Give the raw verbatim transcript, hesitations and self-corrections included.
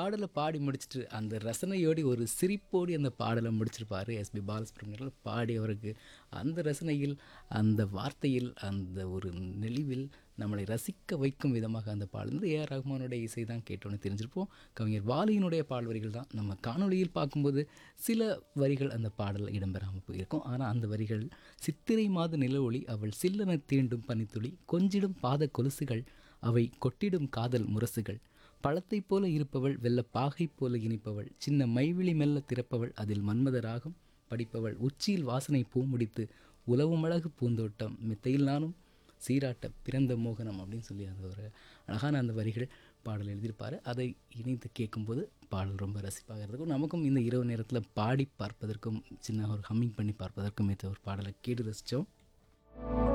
பாடல பாடி முடிச்சுட்டு, அந்த ரசனையோடு ஒரு சிரிப்போடு அந்த பாடல முடிச்சிருப்பாரு எஸ்பி பாலசுப்ரமணியன். பாடியவருக்கு அந்த ரசனையில், அந்த வார்த்தையில், அந்த ஒரு நெளிவில் நம்மளை ரசிக்க வைக்கும் விதமாக அந்த பாடல் வந்து ஏஆர் ரஹ்மானுடைய இசை தான் கேட்டோன்னு தெரிஞ்சிருப்போம். கவிஞர் வாலியினுடைய பாடல் வரிகள் தான் நம்ம காணொளியில் பார்க்கும்போது சில வரிகள் அந்த பாடல் இடம்பெறாமல் போயிருக்கும். ஆனால் அந்த வரிகள் சித்திரை மாத நிலவொளி அவள் சில்லென தீண்டும் பனித்துளி கொஞ்சிடும் பாத கொலுசுகள் அவை கொட்டிடும் காதல் முரசுகள் பழத்தைப் போல இருப்பவள் வெள்ள பாகைப் போல இனிப்பவள் சின்ன மைவிழி மெல்ல திறப்பவள் அதில் மன்மத ராகம் படிப்பவள் உச்சியில் வாசனை பூ முடித்து உலவும் அழகு பூந்தோட்டம் மெத்தையில் நானும் சீராட்ட பிறந்த மோகனம் அப்படின்னு சொல்லி அந்த ஒரு அழகான அந்த வரிகள் பாடல் எழுதியிருப்பார். அதை இணைத்து கேட்கும்போது பாடல் ரொம்ப ரசிப்பாக இருக்கும். நமக்கும் இந்த இரவு நேரத்தில் பாடி பார்ப்பதற்கும் சின்ன ஒரு ஹம்மிங் பண்ணி பார்ப்பதற்கும் ஏற்ற ஒரு பாடலை கேட்டு ரசித்தோம்.